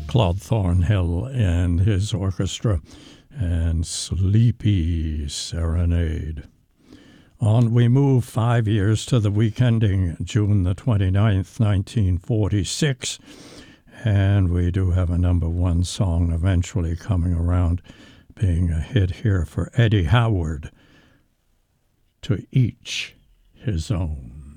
Claude Thornhill and his orchestra, and Sleepy Serenade. On we move 5 years to the week ending June the 29th, 1946, and we do have a #1 song eventually coming around, being a hit here for Eddie Howard, To Each His Own.